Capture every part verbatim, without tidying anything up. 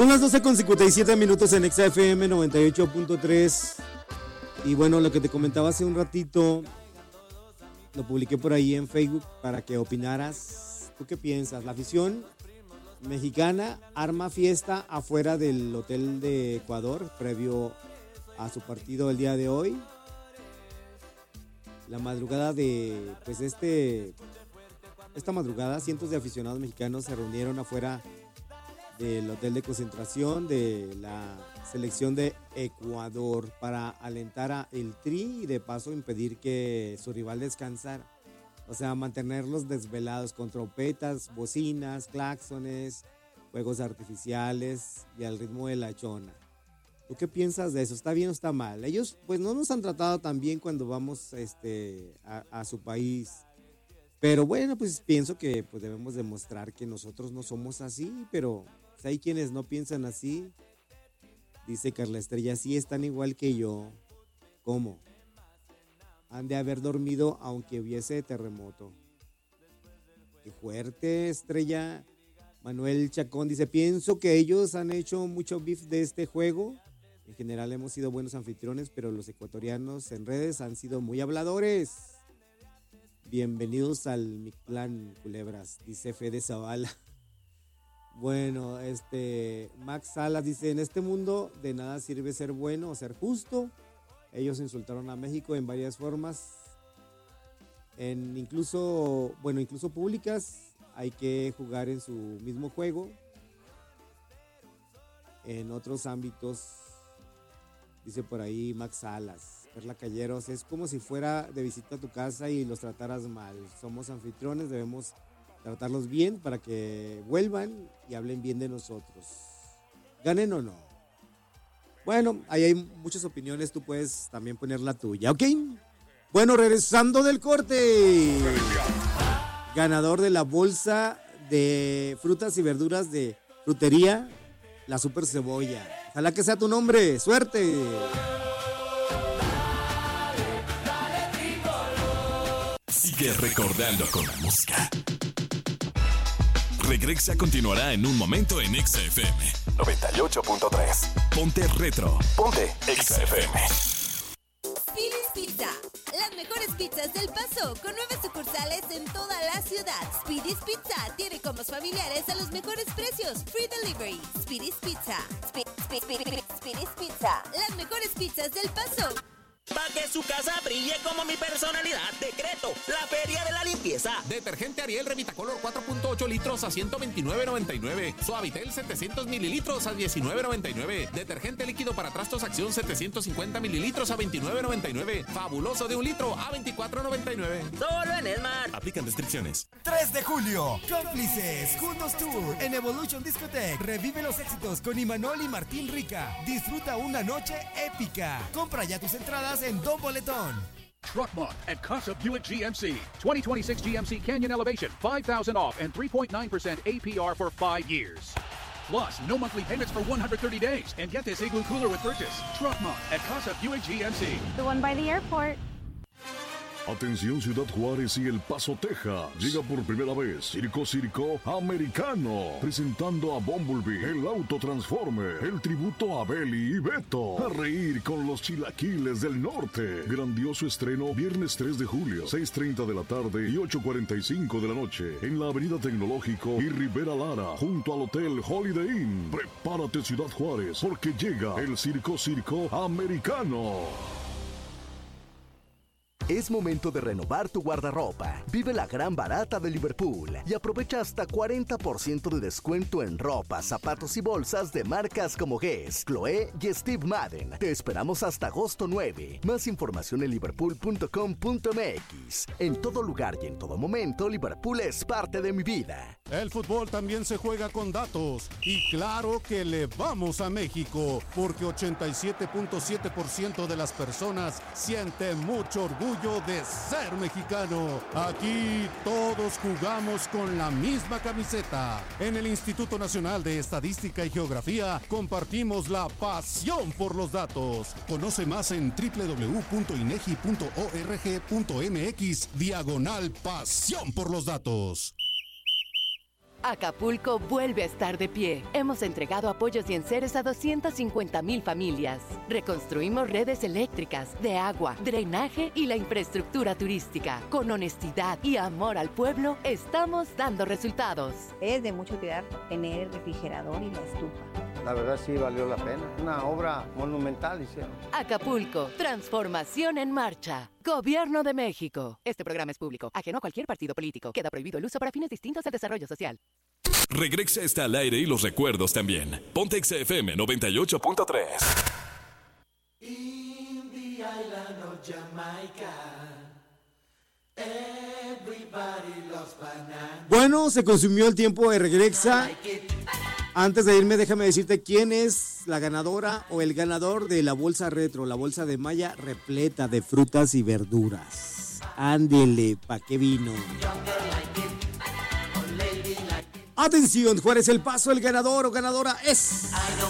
Son las doce con cincuenta y siete minutos en Exa F M noventa y ocho punto tres. Y bueno, lo que te comentaba hace un ratito, lo publiqué por ahí en Facebook para que opinaras. ¿Tú qué piensas? La afición mexicana arma fiesta afuera del hotel de Ecuador previo a su partido el día de hoy. La madrugada de, pues este, esta madrugada cientos de aficionados mexicanos se reunieron afuera del hotel de concentración de la selección de Ecuador para alentar a el Tri y de paso impedir que su rival descansara. O sea, mantenerlos desvelados con trompetas, bocinas, claxones, fuegos artificiales y al ritmo de la chona. ¿Tú qué piensas de eso? ¿Está bien o está mal? Ellos pues no nos han tratado tan bien cuando vamos este, a, a su país. Pero bueno, pues pienso que pues, debemos demostrar que nosotros no somos así, pero pues, hay quienes no piensan así. Dice Carla Estrella, sí están igual que yo. ¿Cómo? Han de haber dormido aunque hubiese terremoto. Qué fuerte, Estrella. Manuel Chacón dice, pienso que ellos han hecho mucho beef de este juego. En general hemos sido buenos anfitriones, pero los ecuatorianos en redes han sido muy habladores. Bienvenidos al Mictlán, culebras, dice Fede Zavala. Bueno, este Max Salas dice, en este mundo de nada sirve ser bueno o ser justo. Ellos insultaron a México en varias formas, en incluso, bueno, incluso públicas. Hay que jugar en su mismo juego. En otros ámbitos, dice por ahí Max Salas. Perla Calleros, es como si fuera de visita a tu casa y los trataras mal. Somos anfitriones, debemos tratarlos bien para que vuelvan y hablen bien de nosotros. Ganen o no. Bueno, ahí hay muchas opiniones, tú puedes también poner la tuya, ¿ok? Bueno, regresando del corte. Ganador de la bolsa de frutas y verduras de frutería, la Super Cebolla. Ojalá que sea tu nombre, suerte. Sigue recordando con la música. Regresa continuará en un momento en Exa F M noventa y ocho punto tres. Ponte retro. Ponte Exa F M. Speedy's Pizza. Las mejores pizzas del Paso, con nueve sucursales en toda la ciudad. Speedy's Pizza tiene combos familiares a los mejores precios. Free delivery. Speedy's Pizza. Spe- Spe- Spe- Speedy's Pizza. Las mejores pizzas del Paso. Para que su casa brille como mi personalidad, decreto la Feria de la Limpieza. Detergente Ariel Revitacolor cuatro punto ocho litros a ciento veintinueve noventa y nueve. Suavitel setecientos mililitros a diecinueve noventa y nueve. Detergente líquido para trastos Acción setecientos cincuenta mililitros a veintinueve noventa y nueve. Fabuloso de un litro a veinticuatro noventa y nueve. Solo en Esmar. Aplican restricciones. tres de julio, Cómplices, Juntos Tour en Evolution Discotech. Revive los éxitos con Imanol y Martín Rica. Disfruta una noche épica. Compra ya tus entradas en Don Boletón. Truck Month at Casa Buick G M C. twenty twenty-six G M C Canyon Elevation, five thousand off and three point nine percent A P R for five years. Plus, no monthly payments for one hundred thirty days. And get this Igloo cooler with purchase. Truck Month at Casa Buick G M C. The one by the airport. Atención Ciudad Juárez y El Paso, Texas. Llega por primera vez Circo Circo Americano, presentando a Bumblebee, el autotransformer, el tributo a Belly y Beto. A reír con los chilaquiles del norte. Grandioso estreno viernes tres de julio, seis treinta de la tarde y ocho cuarenta y cinco de la noche, en la Avenida Tecnológico y Rivera Lara, junto al Hotel Holiday Inn. Prepárate Ciudad Juárez, porque llega el Circo Circo Americano. Es momento de renovar tu guardarropa. Vive la gran barata de Liverpool y aprovecha hasta cuarenta por ciento de descuento en ropa, zapatos y bolsas de marcas como Guess, Chloé y Steve Madden. Te esperamos hasta agosto nueve. Más información en liverpool punto com punto m x. En todo lugar y en todo momento, Liverpool es parte de mi vida. El fútbol también se juega con datos. Y claro que le vamos a México, porque ochenta y siete punto siete por ciento de las personas sienten mucho orgullo de ser mexicano. Aquí todos jugamos con la misma camiseta. En el Instituto Nacional de Estadística y Geografía compartimos la pasión por los datos. Conoce más en doble u doble u doble u punto inegi punto org punto m x diagonal pasión por los datos. Acapulco vuelve a estar de pie. Hemos entregado apoyos y enseres a doscientas cincuenta mil familias. Reconstruimos redes eléctricas, de agua, drenaje y la infraestructura turística. Con honestidad y amor al pueblo, estamos dando resultados. Es de mucha utilidad tener el refrigerador y la estufa. La verdad sí valió la pena. Una obra monumental hicieron. Acapulco, transformación en marcha. Gobierno de México. Este programa es público, ajeno a cualquier partido político. Queda prohibido el uso para fines distintos al desarrollo social. Regrexa está al aire y los recuerdos también. Ponte X F M noventa y ocho punto tres. In the island of Jamaica, everybody loves banana. Bueno, se consumió el tiempo de Regrexa. Antes de irme, déjame decirte quién es la ganadora o el ganador de la bolsa retro, la bolsa de Maya repleta de frutas y verduras. Ándele, ¿pa' qué vino? Atención, Juárez El Paso, el ganador o ganadora es...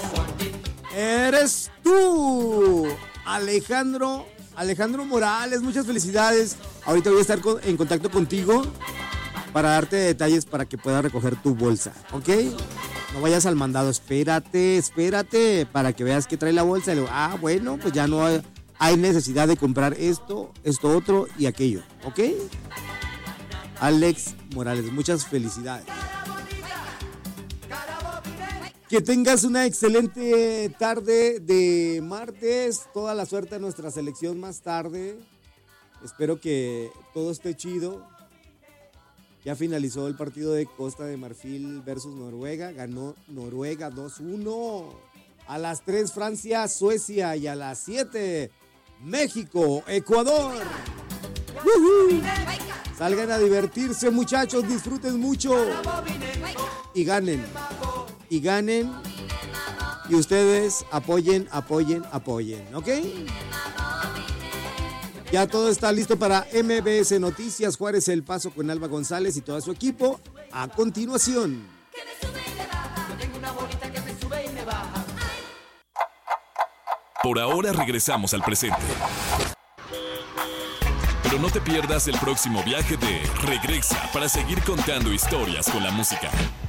Eres tú, Alejandro, Alejandro Morales, muchas felicidades. Ahorita voy a estar con, en contacto contigo para darte detalles para que puedas recoger tu bolsa, ¿ok? No vayas al mandado, espérate, espérate, para que veas que trae la bolsa. Y luego, ah, bueno, pues ya no hay, hay necesidad de comprar esto, esto otro y aquello, ¿ok? Alex Morales, muchas felicidades. Que tengas una excelente tarde de martes, toda la suerte a nuestra selección más tarde. Espero que todo esté chido. Ya finalizó el partido de Costa de Marfil versus Noruega. Ganó Noruega dos uno. A las tres Francia, Suecia. Y a las siete México, Ecuador. ¡Uh-huh! Salgan a divertirse, muchachos. Disfruten mucho. Y ganen. Y ganen. Y ustedes apoyen, apoyen, apoyen. ¿Ok? Ya todo está listo para M B S Noticias, Juárez El Paso con Alba González y todo su equipo. A continuación. Por ahora regresamos al presente. Pero no te pierdas el próximo viaje de Regrexa para seguir contando historias con la música.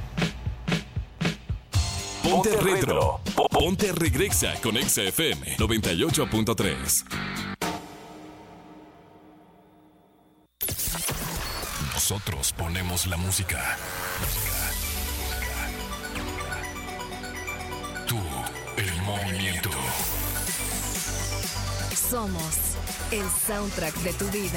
Ponte, Ponte retro. retro. Ponte Regrexa con X F M noventa y ocho punto tres. Nosotros ponemos la música. Tú, el movimiento. Somos el soundtrack de tu vida.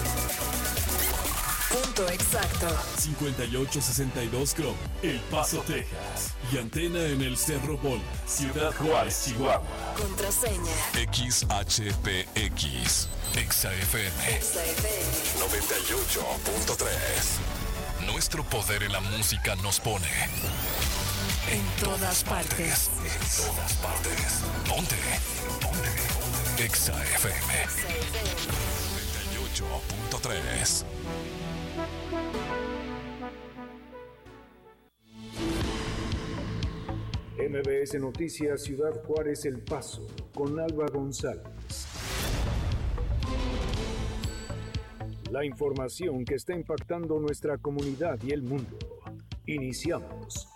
Punto exacto. cincuenta y ocho sesenta y dos Chrome, El Paso, Texas. Y antena en el Cerro Bol, Ciudad Juárez, Chihuahua. Contraseña X H P X. Exa F M noventa y ocho punto tres. Nuestro poder en la música nos pone en todas partes. En todas partes. Ponte. Ponte. Exa F M noventa y ocho punto tres. M B S Noticias Ciudad Juárez El Paso con Alba González. La información que está impactando nuestra comunidad y el mundo. Iniciamos.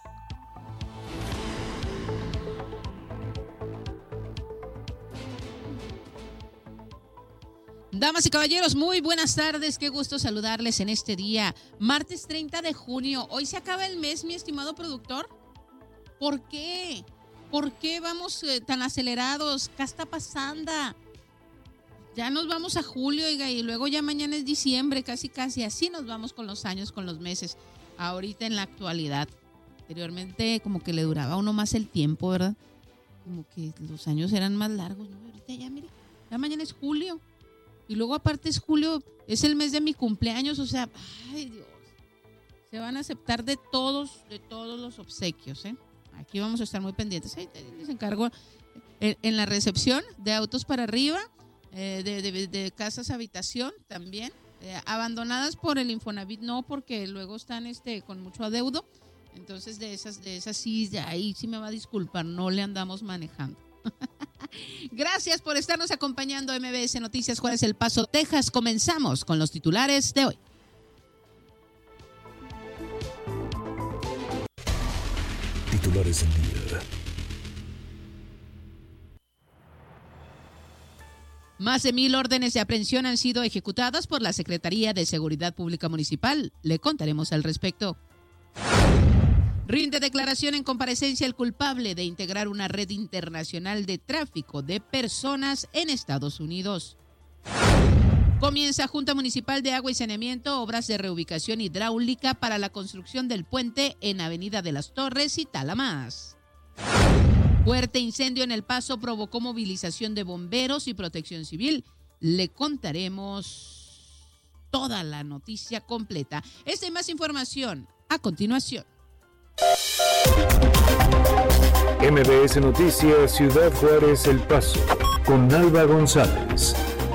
Damas y caballeros, muy buenas tardes. Qué gusto saludarles en este día, martes treinta de junio. Hoy se acaba el mes, mi estimado productor. ¿Por qué? ¿Por qué vamos eh, tan acelerados? ¿Qué está pasando? Ya nos vamos a julio, oiga, y luego ya mañana es diciembre, casi casi. Así nos vamos con los años, con los meses. Ahorita en la actualidad. Anteriormente como que le duraba a uno más el tiempo, ¿verdad? Como que los años eran más largos. ¿No? Ahorita ya, mire, ya mañana es julio. Y luego aparte es julio, es el mes de mi cumpleaños, o sea, ay Dios. Se van a aceptar de todos, de todos los obsequios, ¿eh? Aquí vamos a estar muy pendientes. Ahí les encargo en, en la recepción de autos para arriba, eh, de, de, de casas habitación también, eh, abandonadas por el Infonavit, no, porque luego están este con mucho adeudo. Entonces de esas, de esas sí, de ahí sí me va a disculpar, no le andamos manejando. Gracias por estarnos acompañando. M B S Noticias Juárez El Paso, Texas. Comenzamos con los titulares de hoy. titulares del día. Más de mil órdenes de aprehensión han sido ejecutadas por la Secretaría de Seguridad Pública Municipal. Le contaremos al respecto. Rinde declaración en comparecencia el culpable de integrar una red internacional de tráfico de personas en Estados Unidos. Comienza Junta Municipal de Agua y Saneamiento, obras de reubicación hidráulica para la construcción del puente en Avenida de las Torres y Talamás. Fuerte incendio en El Paso provocó movilización de bomberos y protección civil. Le contaremos toda la noticia completa. Esta y más información a continuación. M B S Noticias Ciudad Juárez El Paso con Alba González.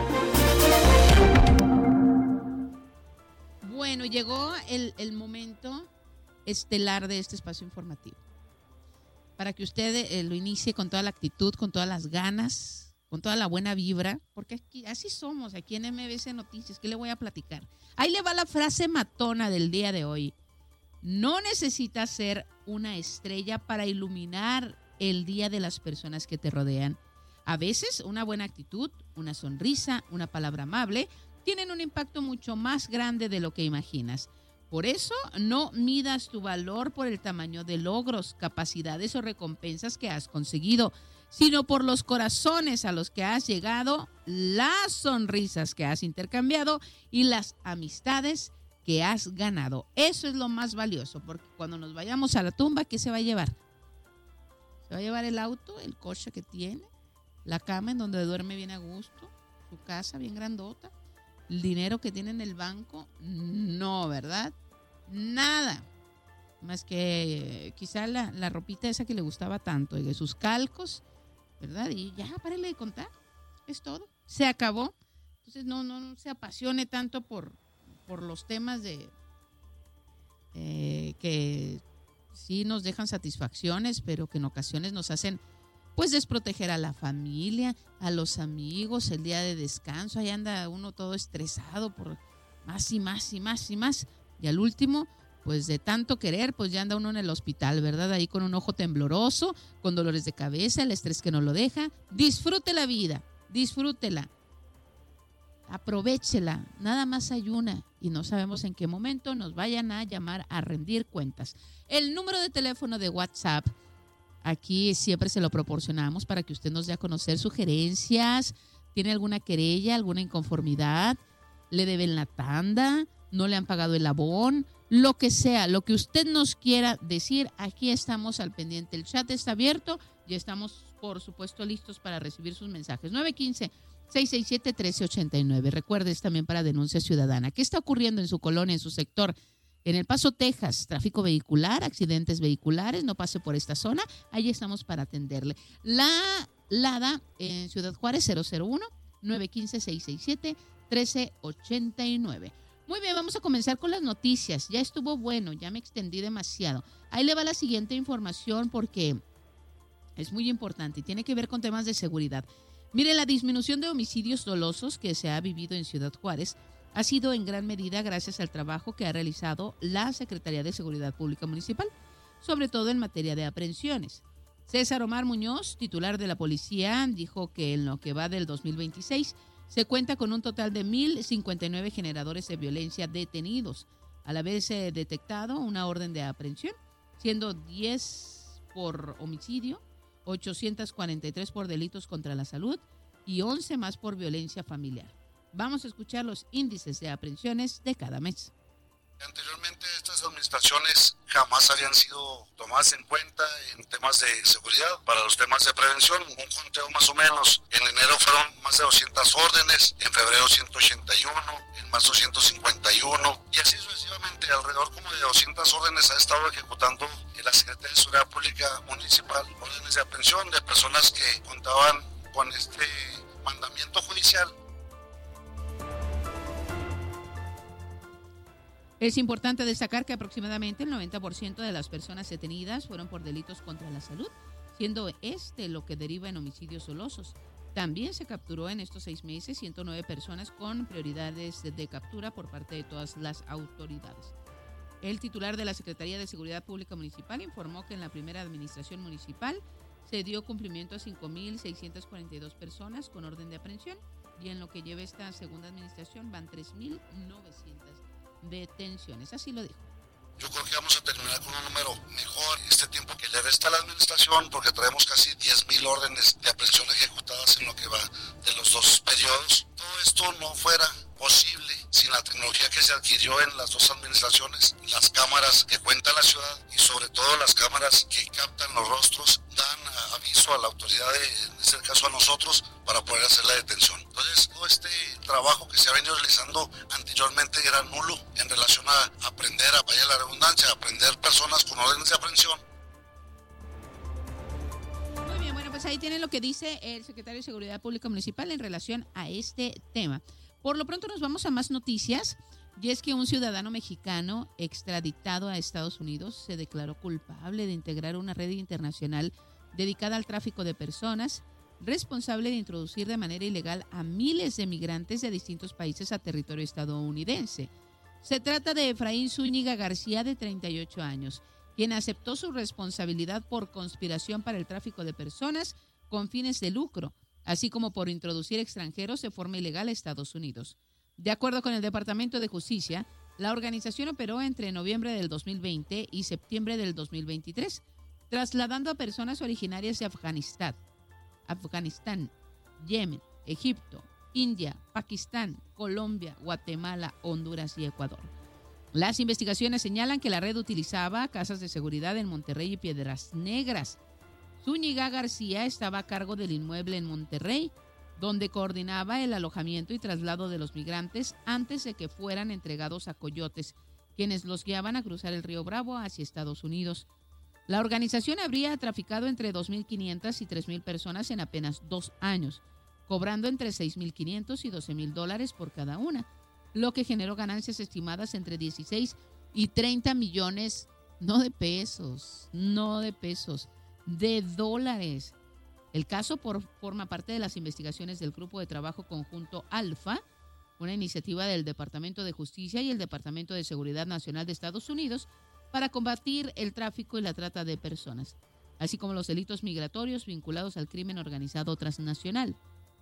Bueno, llegó el, el momento estelar de este espacio informativo, para que usted eh, lo inicie con toda la actitud, con todas las ganas, con toda la buena vibra, porque aquí, así somos aquí en M B S Noticias. ¿Qué le voy a platicar? Ahí le va la frase matona del día de hoy. No necesitas ser una estrella para iluminar el día de las personas que te rodean. A veces una buena actitud, una sonrisa, una palabra amable tienen un impacto mucho más grande de lo que imaginas. Por eso, no midas tu valor por el tamaño de logros, capacidades o recompensas que has conseguido, sino por los corazones a los que has llegado, las sonrisas que has intercambiado y las amistades que has ganado. Eso es lo más valioso, porque cuando nos vayamos a la tumba, ¿qué se va a llevar? Se va a llevar el auto, el coche que tiene, la cama en donde duerme bien a gusto, su casa bien grandota, el dinero que tiene en el banco. No, ¿verdad? Nada, más que eh, quizá la, la ropita esa que le gustaba tanto, y de sus calcos, ¿verdad? Y ya, párele de contar, es todo, se acabó. Entonces no, no, no se apasione tanto por, por los temas de eh, que sí nos dejan satisfacciones, pero que en ocasiones nos hacen pues desproteger a la familia, a los amigos, el día de descanso. Ahí anda uno todo estresado por más y más y más y más. Y al último, pues de tanto querer, pues ya anda uno en el hospital, ¿verdad? Ahí con un ojo tembloroso, con dolores de cabeza, el estrés que no lo deja. Disfrute la vida, disfrútela, aprovéchela. Nada más hay una y no sabemos en qué momento nos vayan a llamar a rendir cuentas. El número de teléfono de WhatsApp, aquí siempre se lo proporcionamos para que usted nos dé a conocer sugerencias. ¿Tiene alguna querella, alguna inconformidad? ¿Le deben la tanda? ¿No le han pagado el abón? Lo que sea, lo que usted nos quiera decir, aquí estamos al pendiente. El chat está abierto y estamos, por supuesto, listos para recibir sus mensajes. nueve uno cinco, seis seis siete, uno tres ocho nueve. Recuerde, es también para denuncia ciudadana. ¿Qué está ocurriendo en su colonia, en su sector? En El Paso, Texas, tráfico vehicular, accidentes vehiculares, no pase por esta zona. Ahí estamos para atenderle. La Lada en Ciudad Juárez, cero cero uno, nueve uno cinco, seis seis siete, uno tres ocho nueve. Muy bien, vamos a comenzar con las noticias. Ya estuvo bueno, ya me extendí demasiado. Ahí le va la siguiente información porque es muy importante y tiene que ver con temas de seguridad. Mire, la disminución de homicidios dolosos que se ha vivido en Ciudad Juárez ha sido en gran medida gracias al trabajo que ha realizado la Secretaría de Seguridad Pública Municipal, sobre todo en materia de aprehensiones. César Omar Muñoz, titular de la policía, dijo que en lo que va del dos mil veintiséis se cuenta con un total de mil cincuenta y nueve generadores de violencia detenidos, al haberse detectado una orden de aprehensión, siendo diez por homicidio, ochocientos cuarenta y tres por delitos contra la salud y once más por violencia familiar. Vamos a escuchar los índices de aprehensiones de cada mes. Anteriormente estas administraciones jamás habían sido tomadas en cuenta en temas de seguridad. Para los temas de prevención, un conteo más o menos, en enero fueron más de doscientas órdenes, en febrero ciento ochenta y uno, en marzo ciento cincuenta y uno, y así sucesivamente, alrededor como de doscientas órdenes ha estado ejecutando la Secretaría de Seguridad Pública Municipal, órdenes de aprehensión de personas que contaban con este mandamiento judicial. Es importante destacar que aproximadamente el noventa por ciento de las personas detenidas fueron por delitos contra la salud, siendo este lo que deriva en homicidios dolosos. También se capturó en estos seis meses ciento nueve personas con prioridades de, de captura por parte de todas las autoridades. El titular de la Secretaría de Seguridad Pública Municipal informó que en la primera administración municipal se dio cumplimiento a cinco mil seiscientas cuarenta y dos personas con orden de aprehensión y en lo que lleva esta segunda administración van tres mil novecientas detenciones. Así lo dijo. Yo creo que vamos a terminar con un número mejor este tiempo que le resta a la administración, porque traemos casi diez mil órdenes de aprehensión ejecutadas en lo que va de los dos periodos. Todo esto no fuera posible sin la tecnología que se adquirió en las dos administraciones, las cámaras que cuenta la ciudad y sobre todo las cámaras que captan los rostros, dan aviso a la autoridad, de, en este caso a nosotros, para poder hacer la detención. Entonces, todo este trabajo que se ha venido realizando anteriormente era nulo en relación a aprender, a vaya la redundancia, a aprender personas con órdenes de aprehensión. Muy bien, bueno, pues ahí tienen lo que dice el secretario de Seguridad Pública Municipal en relación a este tema. Por lo pronto nos vamos a más noticias, y es que un ciudadano mexicano extraditado a Estados Unidos se declaró culpable de integrar una red internacional dedicada al tráfico de personas, responsable de introducir de manera ilegal a miles de migrantes de distintos países a territorio estadounidense. Se trata de Efraín Zúñiga García, de treinta y ocho años, quien aceptó su responsabilidad por conspiración para el tráfico de personas con fines de lucro, así como por introducir extranjeros de forma ilegal a Estados Unidos. De acuerdo con el Departamento de Justicia, la organización operó entre noviembre del dos mil veinte y septiembre del dos mil veintitrés, trasladando a personas originarias de Afganistán, Afganistán, Yemen, Egipto, India, Pakistán, Colombia, Guatemala, Honduras y Ecuador. Las investigaciones señalan que la red utilizaba casas de seguridad en Monterrey y Piedras Negras. Zúñiga García estaba a cargo del inmueble en Monterrey, donde coordinaba el alojamiento y traslado de los migrantes antes de que fueran entregados a coyotes, quienes los guiaban a cruzar el río Bravo hacia Estados Unidos. La organización habría traficado entre dos mil quinientas y tres mil personas en apenas dos años, cobrando entre seis mil quinientos y doce mil dólares por cada una, lo que generó ganancias estimadas entre dieciséis y treinta millones, no de pesos, no de pesos, de dólares. El caso por, forma parte de las investigaciones del Grupo de Trabajo Conjunto Alfa, una iniciativa del Departamento de Justicia y el Departamento de Seguridad Nacional de Estados Unidos para combatir el tráfico y la trata de personas, así como los delitos migratorios vinculados al crimen organizado transnacional.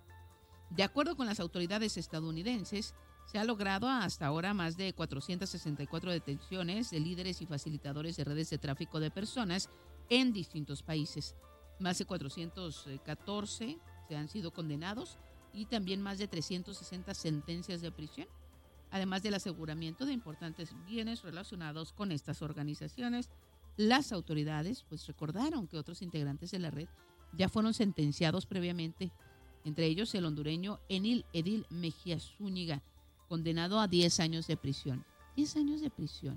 De acuerdo con las autoridades estadounidenses, se ha logrado hasta ahora más de cuatrocientas sesenta y cuatro detenciones de líderes y facilitadores de redes de tráfico de personas en distintos países. Más de cuatrocientos catorce se han sido condenados y también más de trescientas sesenta sentencias de prisión, además del aseguramiento de importantes bienes relacionados con estas organizaciones. Las autoridades pues recordaron que otros integrantes de la red ya fueron sentenciados previamente, entre ellos el hondureño Enil Edil Mejía Zúñiga, condenado a diez años de prisión. diez años de prisión.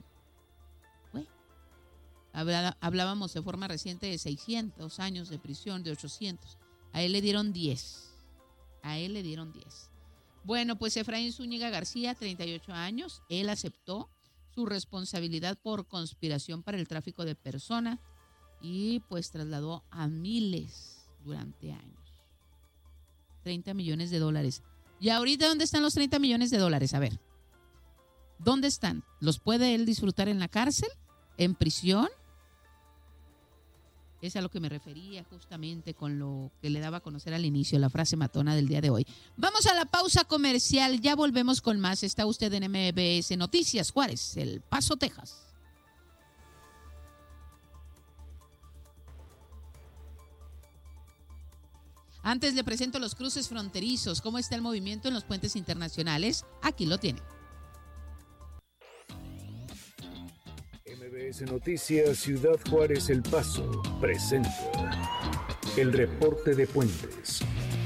Hablábamos de forma reciente de seiscientos años de prisión, de ochocientos. A él le dieron diez. A él le dieron diez. Bueno, pues Efraín Zúñiga García, treinta y ocho años, él aceptó su responsabilidad por conspiración para el tráfico de personas y pues trasladó a miles durante años. treinta millones de dólares. ¿Y ahorita dónde están los treinta millones de dólares? A ver, ¿dónde están? ¿Los puede él disfrutar en la cárcel? ¿En prisión? Es a lo que me refería justamente con lo que le daba a conocer al inicio, la frase matona del día de hoy. Vamos a la pausa comercial, ya volvemos con más. Está usted en M B S Noticias Juárez, El Paso, Texas. Antes le presento los cruces fronterizos. ¿Cómo está el movimiento en los puentes internacionales? Aquí lo tiene. M B S Noticias Ciudad Juárez El Paso presenta el reporte de puentes.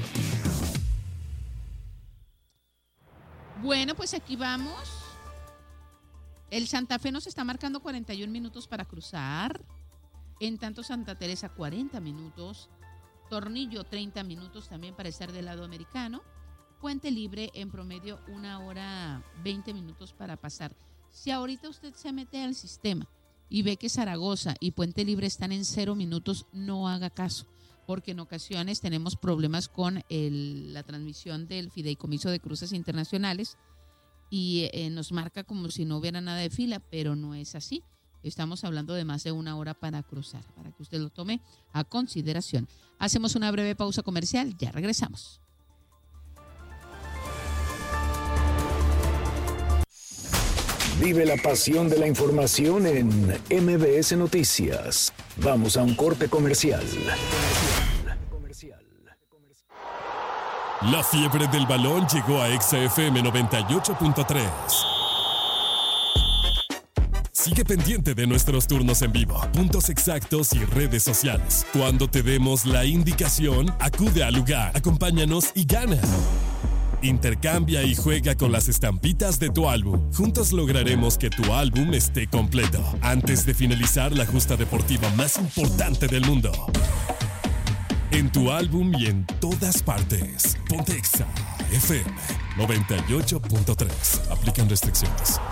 Bueno, pues aquí vamos. El Santa Fe nos está marcando cuarenta y un minutos para cruzar. En tanto Santa Teresa cuarenta minutos. Tornillo treinta minutos también para estar del lado americano. Puente Libre en promedio una hora veinte minutos para pasar. Si ahorita usted se mete al sistema y ve que Zaragoza y Puente Libre están en cero minutos, no haga caso, porque en ocasiones tenemos problemas con el, la transmisión del Fideicomiso de Cruces Internacionales y eh, nos marca como si no hubiera nada de fila, pero no es así. Estamos hablando de más de una hora para cruzar, para que usted lo tome a consideración. Hacemos una breve pausa comercial, ya regresamos. Vive la pasión de la información en M B S Noticias. Vamos a un corte comercial. La fiebre del balón llegó a Exa F M noventa y ocho punto tres. Sigue pendiente de nuestros turnos en vivo, puntos exactos y redes sociales. Cuando te demos la indicación, acude al lugar, acompáñanos y gana. Intercambia y juega con las estampitas de tu álbum. Juntos lograremos que tu álbum esté completo antes de finalizar la justa deportiva más importante del mundo. En tu álbum y en todas partes. Ponte Exa F M noventa y ocho punto tres. Aplican restricciones.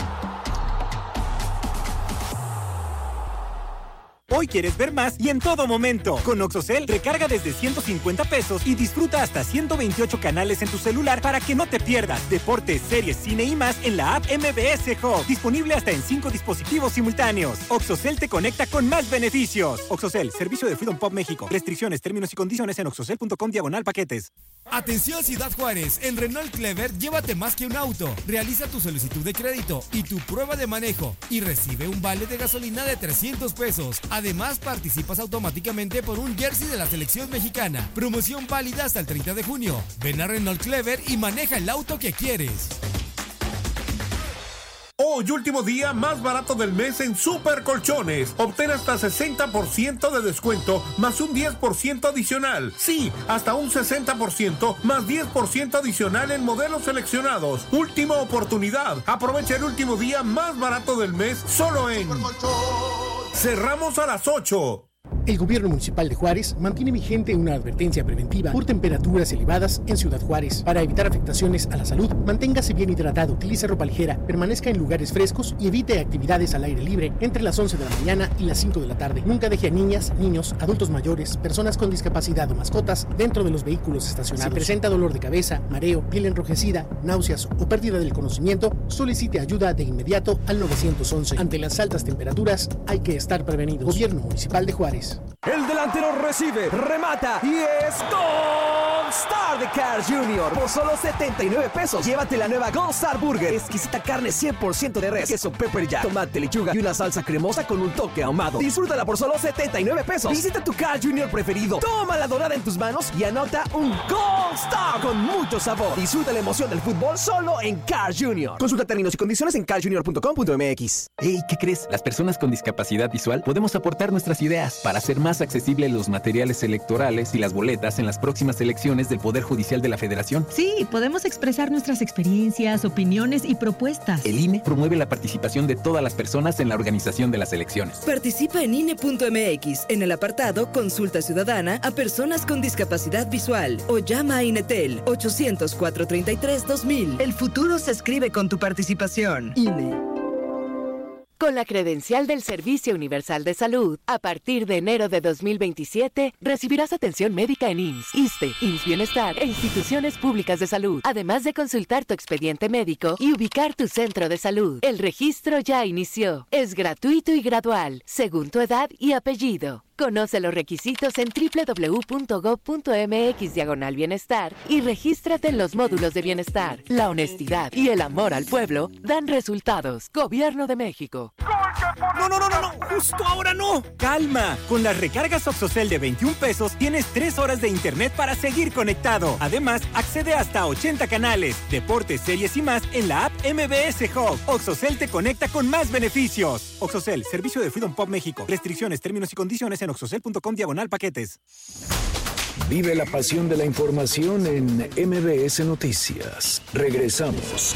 Hoy quieres ver más y en todo momento. Con Oxocel, recarga desde ciento cincuenta pesos y disfruta hasta ciento veintiocho canales en tu celular para que no te pierdas deportes, series, cine y más en la app M B S Hub. Disponible hasta en cinco dispositivos simultáneos. Oxocel te conecta con más beneficios. Oxocel, servicio de Freedom Pop México. Restricciones, términos y condiciones en oxocel.com diagonal paquetes. Atención Ciudad Juárez, en Renault Clever llévate más que un auto. Realiza tu solicitud de crédito y tu prueba de manejo y recibe un vale de gasolina de trescientos pesos. Además participas automáticamente por un jersey de la selección mexicana. Promoción válida hasta el treinta de junio. Ven a Renault Clever y maneja el auto que quieres. Hoy, último día más barato del mes en Super Colchones. Obtén hasta sesenta por ciento de descuento más un diez por ciento adicional. Sí, hasta un sesenta por ciento más diez por ciento adicional en modelos seleccionados. Última oportunidad. Aprovecha el último día más barato del mes solo en... Cerramos a las ocho. El gobierno municipal de Juárez mantiene vigente una advertencia preventiva por temperaturas elevadas en Ciudad Juárez. Para evitar afectaciones a la salud, manténgase bien hidratado, utilice ropa ligera, permanezca en lugares frescos y evite actividades al aire libre entre las once de la mañana y las cinco de la tarde. Nunca deje a niñas, niños, adultos mayores, personas con discapacidad o mascotas dentro de los vehículos estacionados. Si presenta dolor de cabeza, mareo, piel enrojecida, náuseas o pérdida del conocimiento, solicite ayuda de inmediato al nueve once. Ante las altas temperaturas, hay que estar prevenidos. Gobierno Municipal de Juárez. El delantero recibe, remata y es Gold Star de Carl junior Por solo setenta y nueve pesos, llévate la nueva Gold Star Burger. Exquisita carne cien por ciento de res, queso pepper jack, tomate, lechuga y una salsa cremosa con un toque ahumado. Disfrútala por solo setenta y nueve pesos. Visita tu Carl junior preferido. Toma la dorada en tus manos y anota un Gold Star con mucho sabor. Disfruta la emoción del fútbol solo en Carl junior Consulta términos y condiciones en carl junior punto com punto m x. Hey, ¿qué crees? Las personas con discapacidad visual podemos aportar nuestras ideas para hacer más accesibles los materiales electorales y las boletas en las próximas elecciones del Poder Judicial de la Federación. Sí, podemos expresar nuestras experiencias, opiniones y propuestas. El I N E promueve la participación de todas las personas en la organización de las elecciones. Participa en I N E punto m x en el apartado Consulta Ciudadana a personas con discapacidad visual o llama a INETEL ochocientos, cuatrocientos treinta y tres, dos mil. El futuro se escribe con tu participación. I N E. Con la credencial del Servicio Universal de Salud, a partir de enero de dos mil veintisiete, recibirás atención médica en I M S S, ISSSTE, I M S S Bienestar e instituciones públicas de salud, además de consultar tu expediente médico y ubicar tu centro de salud. El registro ya inició. Es gratuito y gradual, según tu edad y apellido. Conoce los requisitos en doble u doble u doble u punto gob punto m x diagonal bienestar y regístrate en los módulos de bienestar. La honestidad y el amor al pueblo dan resultados. Gobierno de México. No, no, no, no, no, justo ahora no. Calma, con las recargas Oxocel de veintiún pesos tienes tres horas de internet para seguir conectado. Además, accede hasta ochenta canales, deportes, series y más en la app M B S Hub. Oxocel te conecta con más beneficios. Oxocel, servicio de Freedom Pop México. Restricciones, términos y condiciones en oxocel punto com diagonal paquetes. Vive la pasión de la información en M B S Noticias. Regresamos.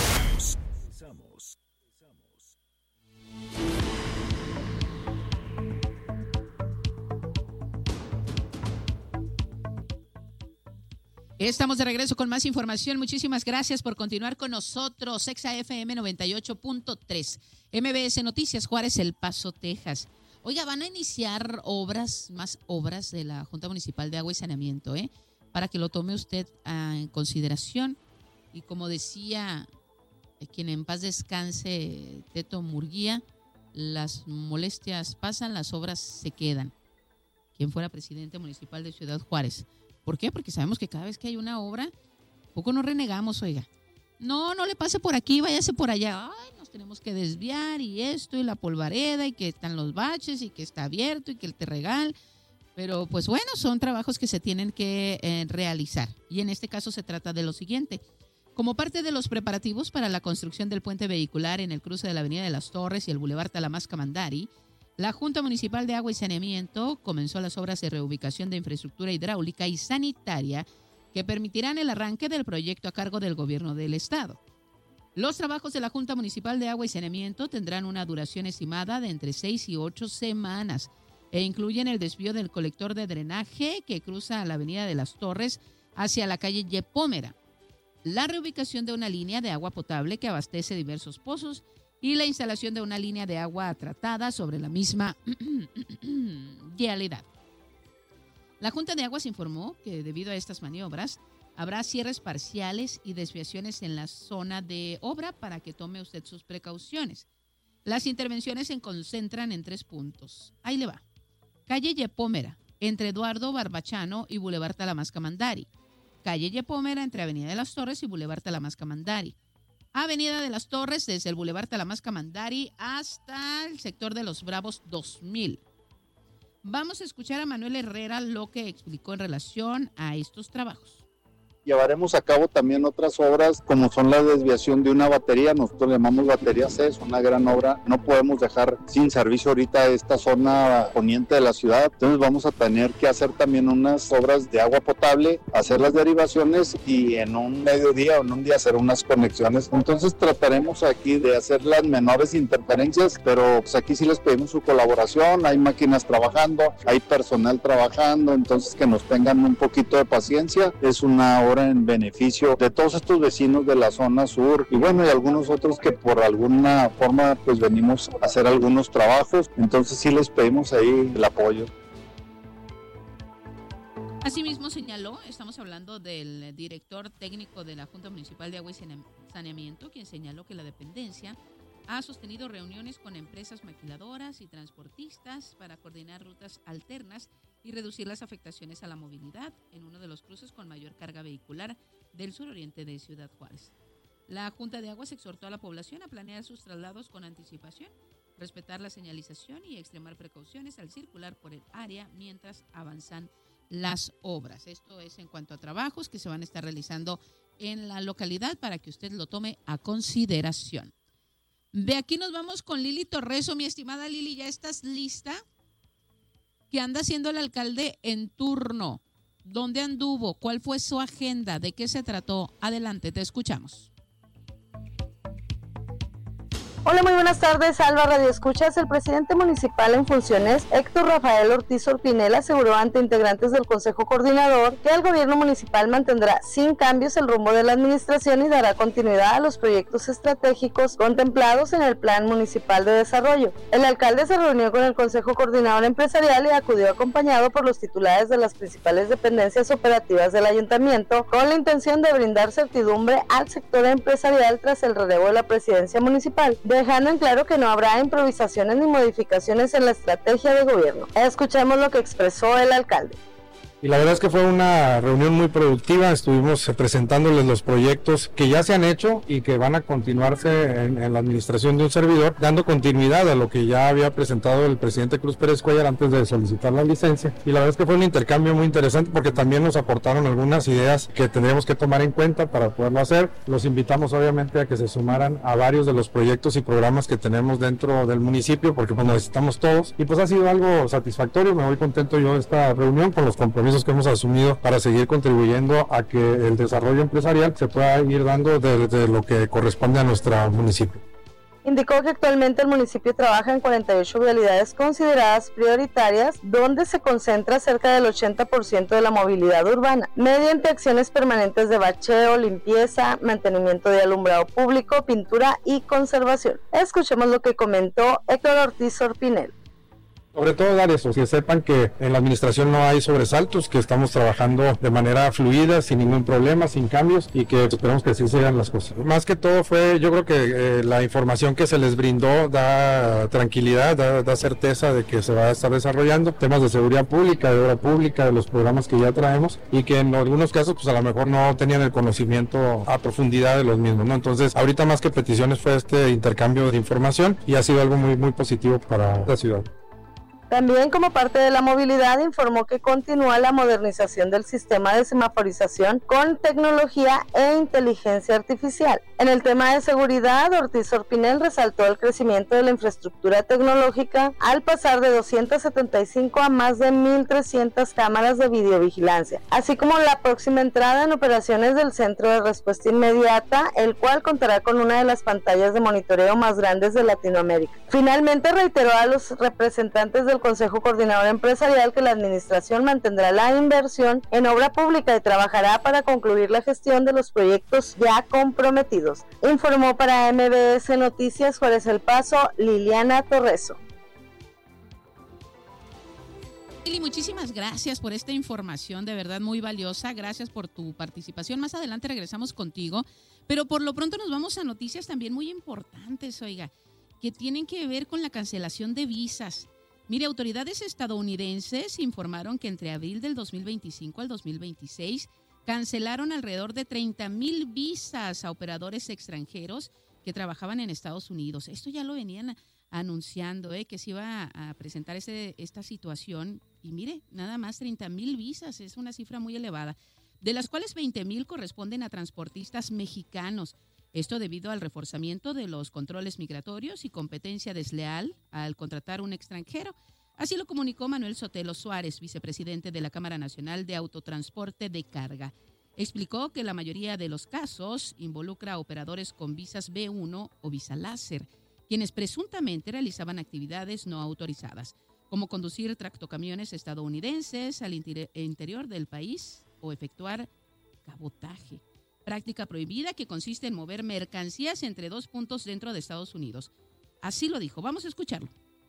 Estamos de regreso con más información. Muchísimas gracias por continuar con nosotros. Exa F M noventa y ocho punto tres. M B S Noticias, Juárez, El Paso, Texas. Oiga, van a iniciar obras, más obras de la Junta Municipal de Agua y Saneamiento, ¿eh? Para que lo tome usted ah, en consideración. Y como decía quien en paz descanse, Teto Murguía, las molestias pasan, las obras se quedan. Quien fuera presidente municipal de Ciudad Juárez. ¿Por qué? Porque sabemos que cada vez que hay una obra, poco nos renegamos, oiga. No, no le pase por aquí, váyase por allá. Ay, nos tenemos que desviar y esto y la polvareda y que están los baches y que está abierto y que el terregal. Pero pues bueno, son trabajos que se tienen que eh, realizar. Y en este caso se trata de lo siguiente. Como parte de los preparativos para la construcción del puente vehicular en el cruce de la Avenida de las Torres y el Boulevard Talamasca-Mandari, la Junta Municipal de Agua y Saneamiento comenzó las obras de reubicación de infraestructura hidráulica y sanitaria que permitirán el arranque del proyecto a cargo del gobierno del estado. Los trabajos de la Junta Municipal de Agua y Saneamiento tendrán una duración estimada de entre seis y ocho semanas e incluyen el desvío del colector de drenaje que cruza la Avenida de las Torres hacia la calle Yepómera, la reubicación de una línea de agua potable que abastece diversos pozos y la instalación de una línea de agua tratada sobre la misma vialidad. La Junta de Aguas informó que debido a estas maniobras habrá cierres parciales y desviaciones en la zona de obra para que tome usted sus precauciones. Las intervenciones se concentran en tres puntos. Ahí le va. Calle Yepómera, entre Eduardo Barbachano y Boulevard Talamasca-Mandari. Calle Yepómera, entre Avenida de las Torres y Boulevard Talamasca-Mandari. Avenida de las Torres, desde el Boulevard Talamasca-Mandari hasta el sector de Los Bravos dos mil. Vamos a escuchar a Manuel Herrera lo que explicó en relación a estos trabajos. Llevaremos a cabo también otras obras como son la desviación de una batería, nosotros le llamamos batería C, es una gran obra, no podemos dejar sin servicio ahorita esta zona poniente de la ciudad, entonces vamos a tener que hacer también unas obras de agua potable, hacer las derivaciones y en un mediodía o en un día hacer unas conexiones, entonces trataremos aquí de hacer las menores interferencias, pero pues aquí sí les pedimos su colaboración, hay máquinas trabajando, hay personal trabajando, entonces que nos tengan un poquito de paciencia, es una obra en beneficio de todos estos vecinos de la zona sur y bueno, y algunos otros que por alguna forma pues venimos a hacer algunos trabajos, entonces sí les pedimos ahí el apoyo. Asimismo señaló, estamos hablando del director técnico de la Junta Municipal de Agua y Saneamiento, quien señaló que la dependencia ha sostenido reuniones con empresas maquiladoras y transportistas para coordinar rutas alternas y reducir las afectaciones a la movilidad en uno de los cruces con mayor carga vehicular del suroriente de Ciudad Juárez. La Junta de Aguas exhortó a la población a planear sus traslados con anticipación, respetar la señalización y extremar precauciones al circular por el área mientras avanzan las obras. Esto es en cuanto a trabajos que se van a estar realizando en la localidad para que usted lo tome a consideración. De aquí nos vamos con Lili Torreso. Mi estimada Lili, ¿ya estás lista? ¿Qué anda haciendo el alcalde en turno? ¿Dónde anduvo? ¿Cuál fue su agenda? ¿De qué se trató? Adelante, te escuchamos. Hola, muy buenas tardes, Alba Radio Escuchas. El presidente municipal en funciones, Héctor Rafael Ortiz Orpinel, aseguró ante integrantes del Consejo Coordinador que el gobierno municipal mantendrá sin cambios el rumbo de la administración y dará continuidad a los proyectos estratégicos contemplados en el Plan Municipal de Desarrollo. El alcalde se reunió con el Consejo Coordinador Empresarial y acudió acompañado por los titulares de las principales dependencias operativas del ayuntamiento con la intención de brindar certidumbre al sector empresarial tras el relevo de la presidencia municipal, dejando en claro que no habrá improvisaciones ni modificaciones en la estrategia de gobierno. Escuchemos lo que expresó el alcalde. Y la verdad es que fue una reunión muy productiva, estuvimos presentándoles los proyectos que ya se han hecho y que van a continuarse en, en la administración de un servidor, dando continuidad a lo que ya había presentado el presidente Cruz Pérez Cuellar antes de solicitar la licencia. Y la verdad es que fue un intercambio muy interesante porque también nos aportaron algunas ideas que tendríamos que tomar en cuenta para poderlo hacer. Los invitamos obviamente a que se sumaran a varios de los proyectos y programas que tenemos dentro del municipio porque pues necesitamos todos. Y pues ha sido algo satisfactorio, me voy contento yo de esta reunión con los compromisos que hemos asumido para seguir contribuyendo a que el desarrollo empresarial se pueda ir dando desde lo que corresponde a nuestro municipio. Indicó que actualmente el municipio trabaja en cuarenta y ocho vialidades consideradas prioritarias, donde se concentra cerca del ochenta por ciento de la movilidad urbana, mediante acciones permanentes de bacheo, limpieza, mantenimiento de alumbrado público, pintura y conservación. Escuchemos lo que comentó Héctor Ortiz Orpinel. Sobre todo dar eso, que sepan que en la administración no hay sobresaltos, que estamos trabajando de manera fluida, sin ningún problema, sin cambios y que esperamos que así sean las cosas. Más que todo fue, yo creo que eh, la información que se les brindó da tranquilidad, da, da certeza de que se va a estar desarrollando temas de seguridad pública, de obra pública, de los programas que ya traemos y que en algunos casos pues a lo mejor no tenían el conocimiento a profundidad de los mismos, ¿no? Entonces ahorita más que peticiones fue este intercambio de información y ha sido algo muy, muy positivo para la ciudad. También como parte de la movilidad informó que continúa la modernización del sistema de semaforización con tecnología e inteligencia artificial. En el tema de seguridad, Ortiz Orpinel resaltó el crecimiento de la infraestructura tecnológica al pasar de doscientas setenta y cinco a más de mil trescientas cámaras de videovigilancia, así como la próxima entrada en operaciones del Centro de Respuesta Inmediata, el cual contará con una de las pantallas de monitoreo más grandes de Latinoamérica. Finalmente reiteró a los representantes del Consejo Coordinador Empresarial que la administración mantendrá la inversión en obra pública y trabajará para concluir la gestión de los proyectos ya comprometidos. Informó para M B S Noticias Juárez El Paso, Liliana Torreso. Lili, muchísimas gracias por esta información, de verdad muy valiosa. Gracias por tu participación. Más adelante regresamos contigo, pero por lo pronto nos vamos a noticias también muy importantes, oiga, que tienen que ver con la cancelación de visas. Mire, autoridades estadounidenses informaron que entre abril del dos mil veinticinco al dos mil veintiséis cancelaron alrededor de treinta mil visas a operadores extranjeros que trabajaban en Estados Unidos. Esto ya lo venían anunciando, ¿eh? que se iba a presentar ese, esta situación. Y mire, nada más treinta mil visas, es una cifra muy elevada, de las cuales veinte mil corresponden a transportistas mexicanos. Esto debido al reforzamiento de los controles migratorios y competencia desleal al contratar un extranjero. Así lo comunicó Manuel Sotelo Suárez, vicepresidente de la Cámara Nacional de Autotransporte de Carga. Explicó que la mayoría de los casos involucra a operadores con visas B uno o visa láser, quienes presuntamente realizaban actividades no autorizadas, como conducir tractocamiones estadounidenses al interior del país o efectuar cabotaje. Práctica prohibida que consiste en mover mercancías entre dos puntos dentro de Estados Unidos. Así lo dijo. Vamos a escucharlo.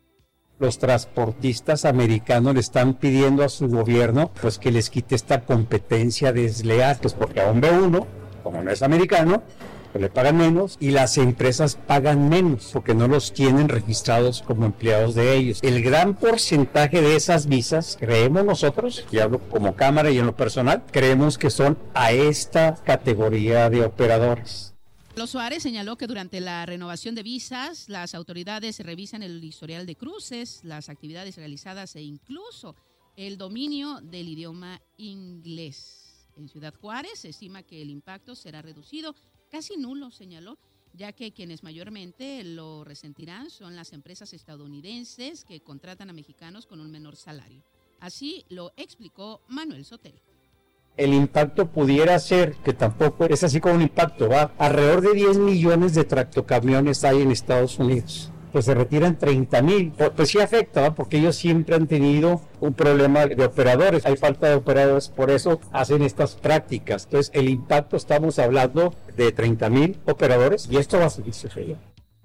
Los transportistas americanos le están pidiendo a su gobierno pues que les quite esta competencia desleal, pues porque a un B uno, como no es americano, pues le pagan menos y las empresas pagan menos porque no los tienen registrados como empleados de ellos. El gran porcentaje de esas visas, creemos nosotros, y hablo como cámara y en lo personal, creemos que son a esta categoría de operadores. Los Suárez señaló que durante la renovación de visas, las autoridades revisan el historial de cruces, las actividades realizadas e incluso el dominio del idioma inglés. En Ciudad Juárez se estima que el impacto será reducido, casi nulo, señaló, ya que quienes mayormente lo resentirán son las empresas estadounidenses que contratan a mexicanos con un menor salario. Así lo explicó Manuel Sotelo. El impacto pudiera ser, que tampoco es así como un impacto, va, alrededor de diez millones de tractocamiones hay en Estados Unidos. Pues se retiran treinta mil, pues sí afecta, ¿va? Porque ellos siempre han tenido un problema de operadores, hay falta de operadores, por eso hacen estas prácticas. Entonces el impacto, estamos hablando de treinta mil operadores y esto va a seguir sucediendo.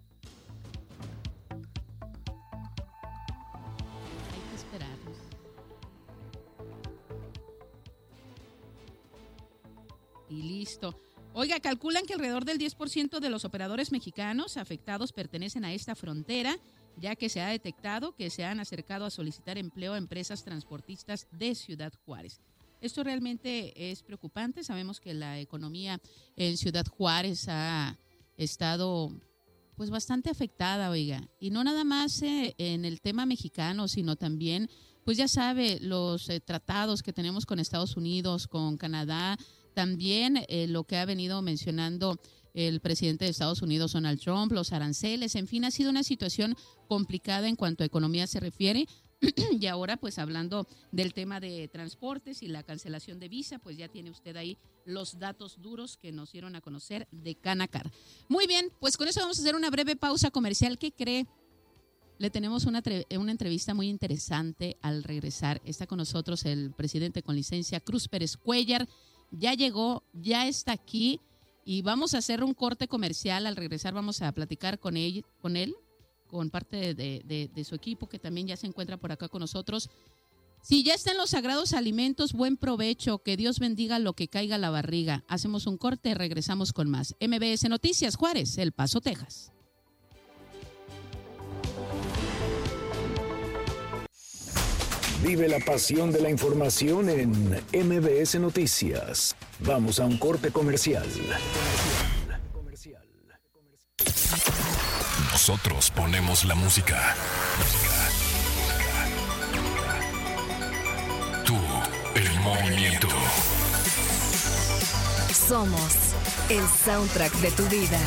Y listo. Oiga, calculan que alrededor del diez por ciento de los operadores mexicanos afectados pertenecen a esta frontera, ya que se ha detectado que se han acercado a solicitar empleo a empresas transportistas de Ciudad Juárez. Esto realmente es preocupante. Sabemos que la economía en Ciudad Juárez ha estado pues bastante afectada, oiga. Y no nada más eh, en el tema mexicano, sino también, pues ya sabe, los eh, tratados que tenemos con Estados Unidos, con Canadá. También eh, lo que ha venido mencionando el presidente de Estados Unidos, Donald Trump, los aranceles, en fin, ha sido una situación complicada en cuanto a economía se refiere. Y ahora, pues hablando del tema de transportes y la cancelación de visa, pues ya tiene usted ahí los datos duros que nos dieron a conocer de Canacar. Muy bien, pues con eso vamos a hacer una breve pausa comercial. ¿Qué cree? Le tenemos una, una entrevista muy interesante al regresar. Está con nosotros el presidente con licencia, Cruz Pérez Cuellar. Ya llegó, ya está aquí y vamos a hacer un corte comercial. Al regresar vamos a platicar con él, con él con parte de, de, de, de su equipo, que también ya se encuentra por acá con nosotros. Si ya están los sagrados alimentos, buen provecho, que Dios bendiga lo que caiga a la barriga. Hacemos un corte, regresamos con más. M B S Noticias, Juárez, El Paso, Texas. Vive la pasión de la información en M B S Noticias. Vamos a un corte comercial. Nosotros ponemos la música. Tú, el movimiento. Somos el soundtrack de tu vida.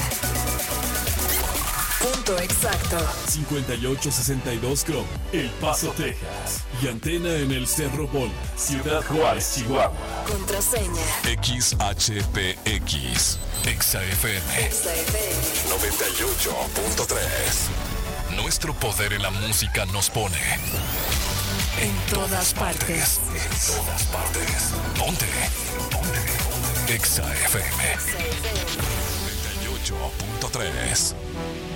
Punto exacto. cincuenta y ocho sesenta y dos Chrome, El Paso, Texas. Y antena en el Cerro Bola, Ciudad Juárez, Chihuahua. Contraseña. X H P X. Exa F M. Exa F M. noventa y ocho punto tres. Nuestro poder en la música nos pone en todas partes. En todas partes. Ponte. Ponte. Exa F M. noventa y ocho punto tres.